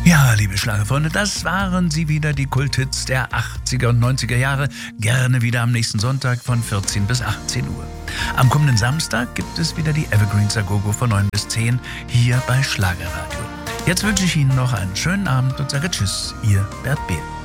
Ja, liebe Schlagerfreunde, das waren sie wieder, die Kulthits der 80er und 90er Jahre. Gerne wieder am nächsten Sonntag von 14 bis 18 Uhr. Am kommenden Samstag gibt es wieder die Evergreens a Go-Go von 9 bis 10 hier bei Schlagerradio. Jetzt wünsche ich Ihnen noch einen schönen Abend und sage Tschüss, Ihr Bert Behl.